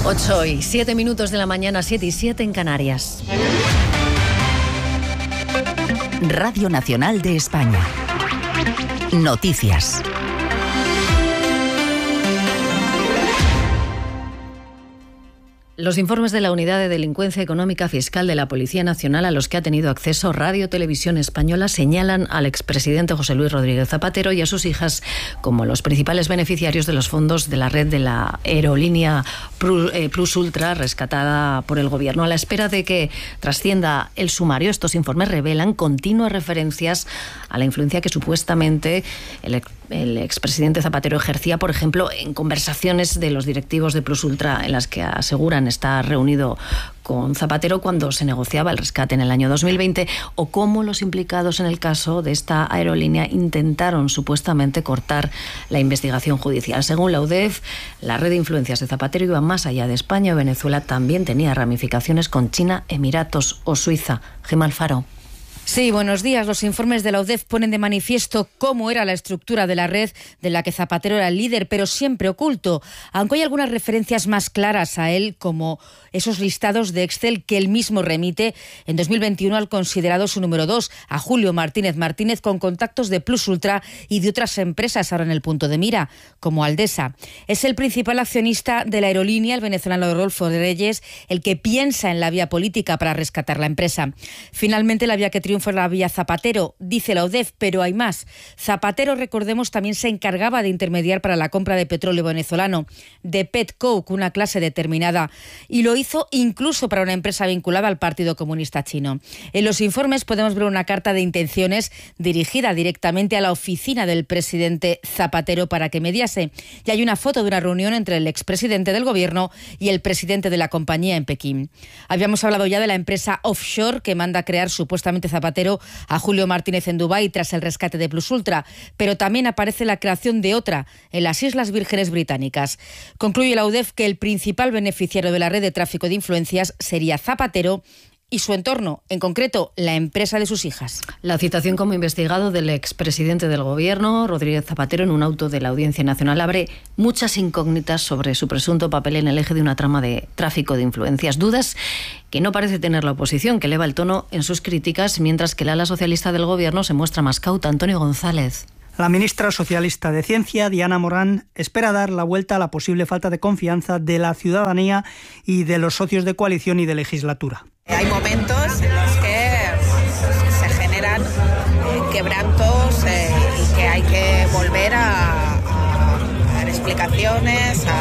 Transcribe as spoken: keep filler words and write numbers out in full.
ocho y siete minutos de la mañana, siete y siete en Canarias. Radio Nacional de España. Noticias. Los informes de la Unidad de Delincuencia Económica Fiscal de la Policía Nacional, a los que ha tenido acceso Radio Televisión Española, señalan al expresidente José Luis Rodríguez Zapatero y a sus hijas como los principales beneficiarios de los fondos de la red de la aerolínea Plus Ultra, rescatada por el Gobierno. A la espera de que trascienda el sumario, estos informes revelan continuas referencias a la influencia que supuestamente el El expresidente Zapatero ejercía, por ejemplo, en conversaciones de los directivos de Plus Ultra en las que aseguran estar reunido con Zapatero cuando se negociaba el rescate en el año dos mil veinte, o cómo los implicados en el caso de esta aerolínea intentaron supuestamente cortar la investigación judicial. Según la U D E F, la red de influencias de Zapatero iba más allá de España. Venezuela también tenía ramificaciones con China, Emiratos o Suiza. Gemma Alfaro. Sí, buenos días. Los informes de la U D E F ponen de manifiesto cómo era la estructura de la red de la que Zapatero era el líder, pero siempre oculto, aunque hay algunas referencias más claras a él, como esos listados de Excel que él mismo remite en dos mil veintiuno al considerado su número dos, a Julio Martínez Martínez, con contactos de Plus Ultra y de otras empresas ahora en el punto de mira, como Aldesa. Es el principal accionista de la aerolínea, el venezolano Rodolfo Reyes, el que piensa en la vía política para rescatar la empresa. Finalmente, la vía que triunfa fue la vía Zapatero, dice la U D E F, pero hay más. Zapatero, recordemos, también se encargaba de intermediar para la compra de petróleo venezolano, de Petcoke, una clase determinada, y lo hizo incluso para una empresa vinculada al Partido Comunista Chino. En los informes podemos ver una carta de intenciones dirigida directamente a la oficina del presidente Zapatero para que mediase, y hay una foto de una reunión entre el expresidente del gobierno y el presidente de la compañía en Pekín. Habíamos hablado ya de la empresa offshore que manda a crear supuestamente Zapatero a Julio Martínez en Dubái tras el rescate de Plus Ultra, pero también aparece la creación de otra en las Islas Vírgenes Británicas. Concluye la U D E F que el principal beneficiario de la red de tráfico de influencias sería Zapatero y su entorno, en concreto, la empresa de sus hijas. La citación como investigado del expresidente del Gobierno, Rodríguez Zapatero, en un auto de la Audiencia Nacional, abre muchas incógnitas sobre su presunto papel en el eje de una trama de tráfico de influencias. Dudas que no parece tener la oposición, que eleva el tono en sus críticas, mientras que el ala socialista del Gobierno se muestra más cauta. Antonio González. La ministra socialista de Ciencia, Diana Morán, espera dar la vuelta a la posible falta de confianza de la ciudadanía y de los socios de coalición y de legislatura. Hay momentos en los que se generan eh, quebrantos eh, y que hay que volver a, a dar explicaciones, a